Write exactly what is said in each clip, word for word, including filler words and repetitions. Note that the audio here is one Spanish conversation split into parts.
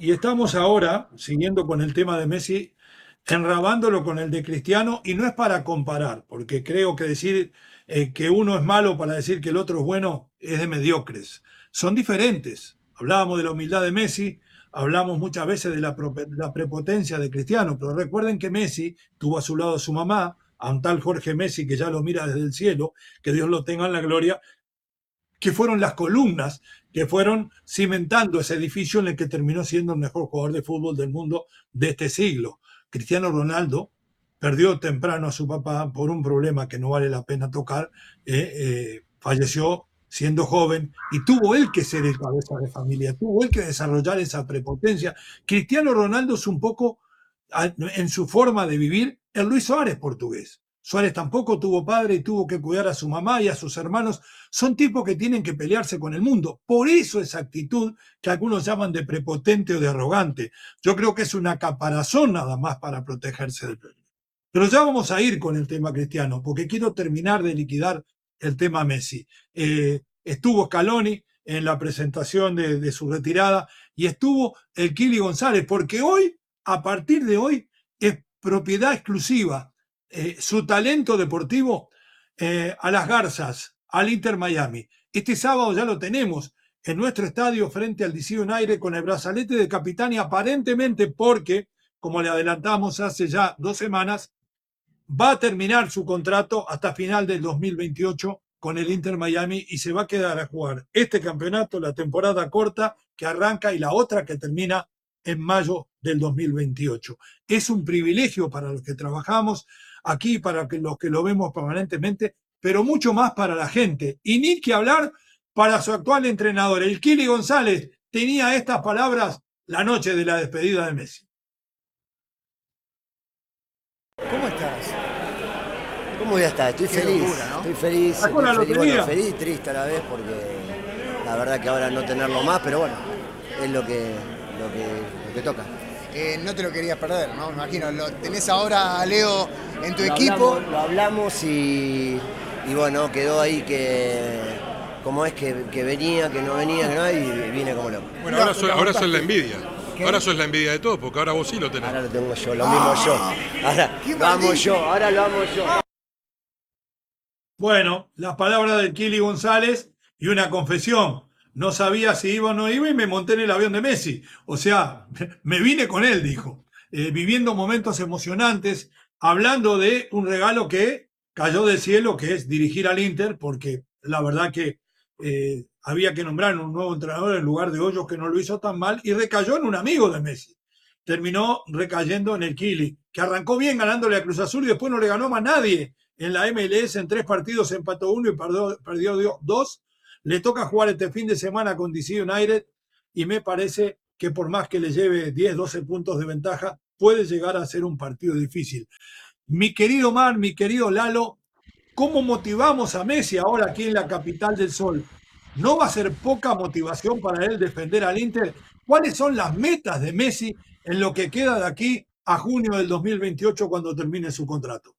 y estamos ahora, siguiendo con el tema de Messi, enrabándolo con el de Cristiano, y no es para comparar, porque creo que decir eh, que uno es malo para decir que el otro es bueno es de mediocres. Son diferentes. Hablábamos de la humildad de Messi, hablamos muchas veces de la, la prepotencia de Cristiano, pero recuerden que Messi tuvo a su lado a su mamá, a un tal Jorge Messi que ya lo mira desde el cielo, que Dios lo tenga en la gloria, que fueron las columnas que fueron cimentando ese edificio en el que terminó siendo el mejor jugador de fútbol del mundo de este siglo. Cristiano Ronaldo perdió temprano a su papá por un problema que no vale la pena tocar, eh, eh, falleció siendo joven y tuvo él que ser el cabeza de familia, tuvo él que desarrollar esa prepotencia. Cristiano Ronaldo es un poco, en su forma de vivir, el Luis Suárez portugués. Suárez tampoco tuvo padre y tuvo que cuidar a su mamá y a sus hermanos. Son tipos que tienen que pelearse con el mundo. Por eso esa actitud que algunos llaman de prepotente o de arrogante. Yo creo que es una caparazón nada más para protegerse del peligro. Pero ya vamos a ir con el tema Cristiano, porque quiero terminar de liquidar el tema Messi. Eh, estuvo Scaloni en la presentación de, de su retirada y estuvo el Kili González, porque hoy, a partir de hoy, es propiedad exclusiva Eh, su talento deportivo eh, a las Garzas, al Inter Miami. Este sábado ya lo tenemos en nuestro estadio frente al D C United con el brazalete de capitán y aparentemente porque, como le adelantamos hace ya dos semanas, va a terminar su contrato hasta final del dos mil veintiocho con el Inter Miami y se va a quedar a jugar este campeonato, la temporada corta que arranca y la otra que termina en mayo del dos mil veintiocho. Es un privilegio para los que trabajamos aquí, para los que lo vemos permanentemente, pero mucho más para la gente. Y ni que hablar para su actual entrenador. El Kili González tenía estas palabras la noche de la despedida de Messi. ¿Cómo estás? ¿Cómo voy a estar? Estoy Qué feliz, locura, ¿no? estoy feliz, ¿Sacó estoy la feliz, lotería? bueno, feliz y triste a la vez porque la verdad que ahora no tenerlo más, pero bueno, es lo que, lo que, lo que toca. Eh, no te lo querías perder, ¿no? Me imagino, lo tenés ahora a Leo en tu Lo equipo. hablamos, lo hablamos y, y bueno, quedó ahí que como es que, que venía, que no venía, que no, y viene como loco. Bueno, ahora soy, ahora soy la envidia. Ahora sos la envidia de todos, porque ahora vos sí lo tenés. Ahora lo tengo yo, lo mismo yo. Ahora lo amo yo, ahora lo amo yo. Bueno, las palabras del Kili González y una confesión. No sabía si iba o no iba y me monté en el avión de Messi. O sea, me vine con él, dijo. Eh, viviendo momentos emocionantes, hablando de un regalo que cayó del cielo, que es dirigir al Inter, porque la verdad que eh, había que nombrar un nuevo entrenador en lugar de Hoyos, que no lo hizo tan mal, y recayó en un amigo de Messi. Terminó recayendo en el Kili, que arrancó bien ganándole a Cruz Azul y después no le ganó más nadie. En la M L S en tres partidos empató uno y perdió, perdió dos. Le toca jugar este fin de semana con D C United y me parece que por más que le lleve diez, doce puntos de ventaja, puede llegar a ser un partido difícil. Mi querido Mar, mi querido Lalo, ¿cómo motivamos a Messi ahora aquí en la capital del sol? ¿No va a ser poca motivación para él defender al Inter? ¿Cuáles son las metas de Messi en lo que queda de aquí a junio del dos mil veintiocho cuando termine su contrato?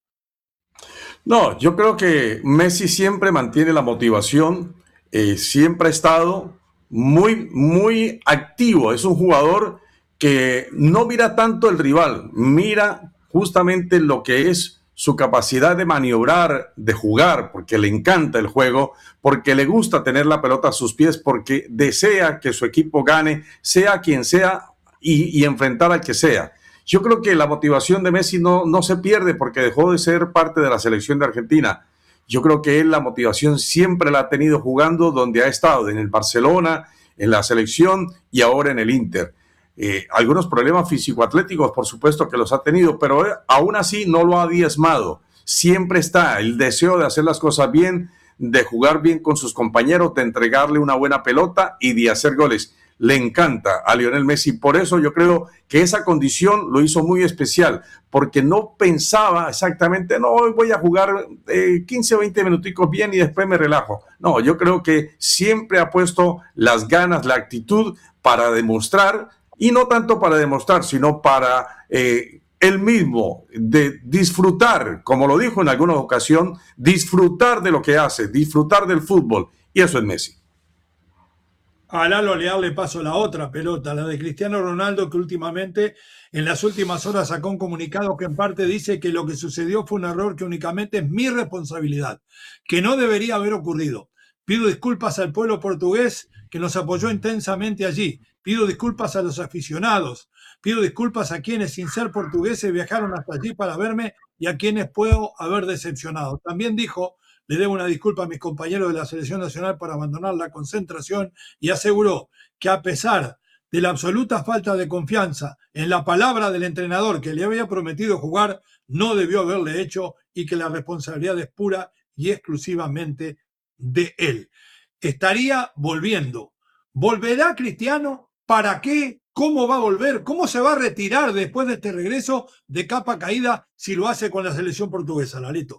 No, yo creo que Messi siempre mantiene la motivación, eh, siempre ha estado muy, muy activo. Es un jugador que no mira tanto el rival, mira justamente lo que es su capacidad de maniobrar, de jugar, porque le encanta el juego, porque le gusta tener la pelota a sus pies, porque desea que su equipo gane, sea quien sea, y, y enfrentar al que sea. Yo creo que la motivación de Messi no, no se pierde porque dejó de ser parte de la selección de Argentina. Yo creo que él la motivación siempre la ha tenido jugando donde ha estado, en el Barcelona, en la selección y ahora en el Inter. Eh, algunos problemas físico-atléticos, por supuesto que los ha tenido, pero aún así no lo ha diezmado. Siempre está el deseo de hacer las cosas bien, de jugar bien con sus compañeros, de entregarle una buena pelota y de hacer goles. Le encanta a Lionel Messi, por eso yo creo que esa condición lo hizo muy especial, porque no pensaba exactamente, no, hoy voy a jugar eh, quince o veinte minuticos bien y después me relajo. No, yo creo que siempre ha puesto las ganas, la actitud para demostrar, y no tanto para demostrar, sino para eh, él mismo, de disfrutar, como lo dijo en alguna ocasión, disfrutar de lo que hace, disfrutar del fútbol, y eso es Messi. A Lalo Leal le paso la otra pelota, la de Cristiano Ronaldo, que últimamente, en las últimas horas, sacó un comunicado que en parte dice que lo que sucedió fue un error que únicamente es mi responsabilidad, que no debería haber ocurrido. Pido disculpas al pueblo portugués que nos apoyó intensamente allí. Pido disculpas a los aficionados. Pido disculpas a quienes, sin ser portugueses, viajaron hasta allí para verme y a quienes puedo haber decepcionado. También dijo: le debo una disculpa a mis compañeros de la Selección Nacional por abandonar la concentración, y aseguró que a pesar de la absoluta falta de confianza en la palabra del entrenador que le había prometido jugar, no debió haberle hecho y que la responsabilidad es pura y exclusivamente de él. Estaría volviendo. ¿Volverá Cristiano? ¿Para qué? ¿Cómo va a volver? ¿Cómo se va a retirar después de este regreso de capa caída si lo hace con la selección portuguesa, Lalito?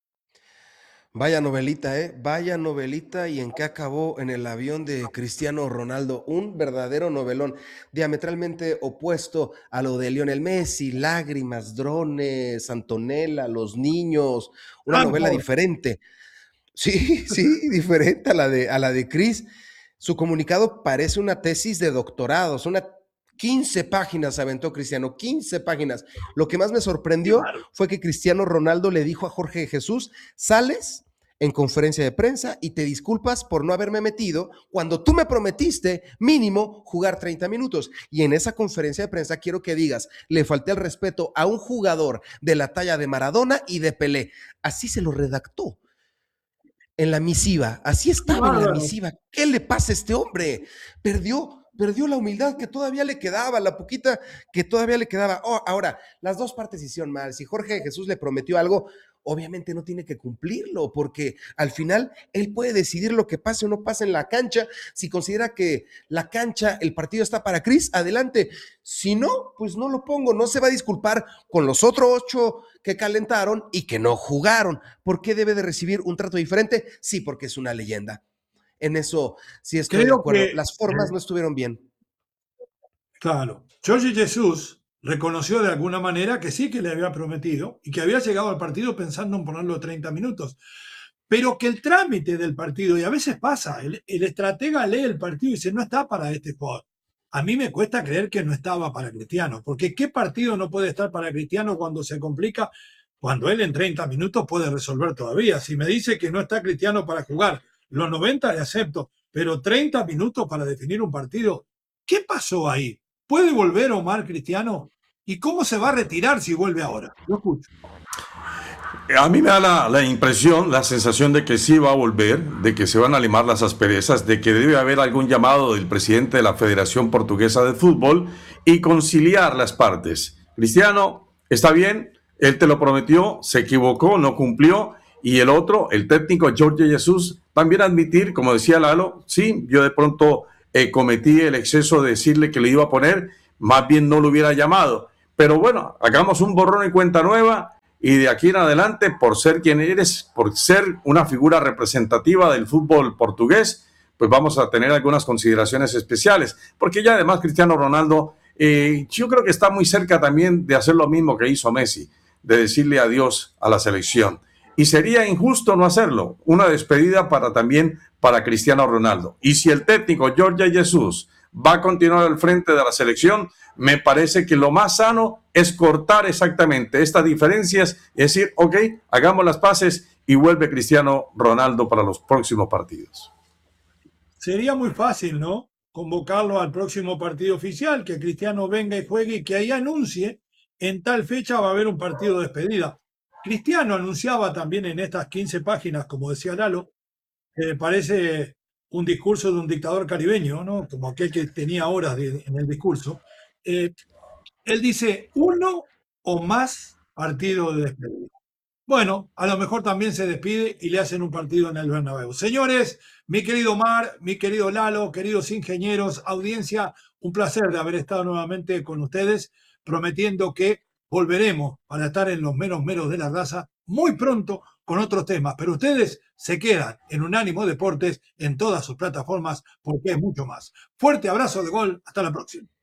Vaya novelita, ¿eh? Vaya novelita. ¿Y en qué acabó? En el avión de Cristiano Ronaldo. Un verdadero novelón, diametralmente opuesto a lo de Lionel Messi, lágrimas, drones, Antonella, los niños. Una Tanto. novela diferente. Sí, sí, diferente a la de, a la de Chris. Su comunicado parece una tesis de doctorados, una quince páginas aventó Cristiano, quince páginas. Lo que más me sorprendió fue que Cristiano Ronaldo le dijo a Jorge Jesús: sales en conferencia de prensa y te disculpas por no haberme metido cuando tú me prometiste mínimo jugar treinta minutos. Y en esa conferencia de prensa quiero que digas: le falté el respeto a un jugador de la talla de Maradona y de Pelé. Así se lo redactó en la misiva, así estaba en la misiva. ¿Qué le pasa a este hombre? Perdió, perdió la humildad que todavía le quedaba, la poquita que todavía le quedaba. Oh, ahora, las dos partes hicieron mal. Si Jorge Jesús le prometió algo, obviamente no tiene que cumplirlo, porque al final él puede decidir lo que pase o no pase en la cancha. Si considera que la cancha, el partido está para Chris, adelante. Si no, pues no lo pongo. No se va a disculpar con los otros ocho que calentaron y que no jugaron. ¿Por qué debe de recibir un trato diferente? Sí, porque es una leyenda. En eso sí estoy Creo de acuerdo. que, Las formas no estuvieron bien. claro, Jorge Jesús reconoció de alguna manera que sí, que le había prometido y que había llegado al partido pensando en ponerlo treinta minutos, pero que el trámite del partido, y a veces pasa, el, el estratega lee el partido y dice: no está para este jugador. A mí me cuesta creer que no estaba para Cristiano, porque ¿qué partido no puede estar para Cristiano cuando se complica? Cuando él en treinta minutos puede resolver todavía. Si me dice que no está Cristiano para jugar los noventa, le acepto, pero treinta minutos para definir un partido, ¿qué pasó ahí? ¿Puede volver Omar Cristiano? ¿Y cómo se va a retirar si vuelve ahora? Lo escucho. A mí me da la, la impresión, la sensación de que sí va a volver, de que se van a limar las asperezas, de que debe haber algún llamado del presidente de la Federación Portuguesa de Fútbol y conciliar las partes. Cristiano, está bien, él te lo prometió, se equivocó, no cumplió, y el otro, el técnico Jorge Jesús, también admitir, como decía Lalo, sí, yo de pronto eh, cometí el exceso de decirle que le iba a poner, más bien no lo hubiera llamado. Pero bueno, hagamos un borrón y cuenta nueva. Y de aquí en adelante, por ser quien eres, por ser una figura representativa del fútbol portugués, pues vamos a tener algunas consideraciones especiales. Porque ya además Cristiano Ronaldo, eh, yo creo que está muy cerca también de hacer lo mismo que hizo Messi, de decirle adiós a la selección. Y sería injusto no hacerlo. Una despedida para también para Cristiano Ronaldo. Y si el técnico Jorge Jesús va a continuar al frente de la selección, me parece que lo más sano es cortar exactamente estas diferencias y decir: ok, hagamos las paces y vuelve Cristiano Ronaldo para los próximos partidos. Sería muy fácil, ¿no? Convocarlo al próximo partido oficial, que Cristiano venga y juegue y que ahí anuncie: en tal fecha va a haber un partido de despedida. Cristiano anunciaba también en estas quince páginas, como decía Lalo, que parece un discurso de un dictador caribeño, ¿no? Como aquel que tenía horas de, en el discurso. Eh, él dice: uno o más partidos de despedida. Bueno, a lo mejor también se despide y le hacen un partido en el Bernabéu. Señores, mi querido Mar, mi querido Lalo, queridos ingenieros, audiencia, un placer de haber estado nuevamente con ustedes, prometiendo que volveremos para estar en los menos meros de la raza muy pronto con otros temas. Pero ustedes se quedan en Unánimo Deportes en todas sus plataformas, porque es mucho más. Fuerte abrazo de gol. Hasta la próxima.